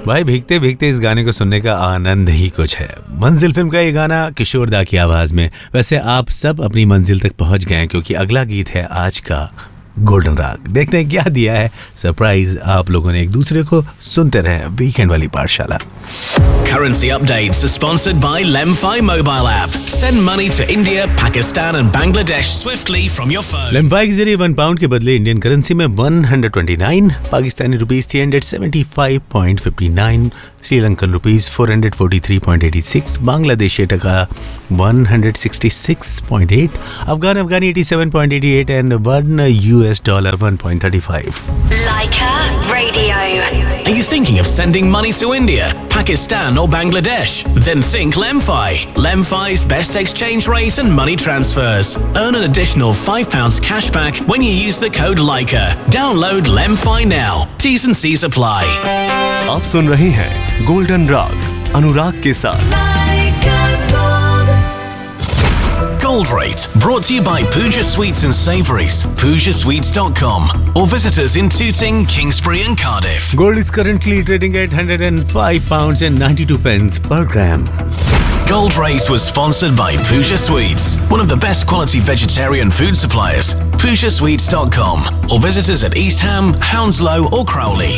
भाई भीगते भीगते इस गाने को सुनने का आनंद ही कुछ है। मंजिल फिल्म का ये गाना किशोर दा की आवाज में। वैसे आप सब अपनी मंजिल तक पहुंच गए हैं क्योंकि अगला गीत है आज का गोल्डन राग। देखते हैं क्या दिया है सरप्राइज आप लोगों ने एक दूसरे को। सुनते रहे वीकेंड वाली पाठशाला। Currency updates are sponsored by Lemfi mobile app. Send money to India, Pakistan and Bangladesh swiftly from your phone. लेम्फाई के जरिए 1 पाउंड के बदले इंडियन करेंसी में 129 पाकिस्तानी रुपीस 375.59, श्रीलंकन रुपीस 443.86, बांग्लादेशी टका 166.8, अफगानी 87.88 and $1 1.35. Leica Radio. Are you thinking of sending money to India, Pakistan or Bangladesh? Then think Lemfi. Lemfi's best exchange rate and money transfers. Earn an additional £5 cashback when you use the code Leica. Download Lemfi now. T's and C's apply. आप सुन रहे हैं golden राग अनुराग के साथ। Gold Rate, brought to you by Pooja Sweets and Savouries, PoojaSweets.com, or visit us in Tooting, Kingsbury and Cardiff. Gold is currently trading at £105 and 92 pence per gram. Gold Rate was sponsored by Pooja Sweets, one of the best quality vegetarian food suppliers. PoojaSweets.com, or visit us at East Ham, Hounslow or Crowley.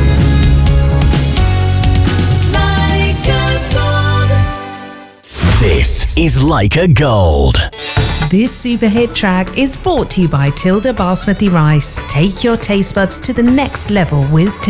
This is Leica Gold. This super hit track is brought to you by Tilda Basmati Rice. Take your taste buds to the next level with Tilda.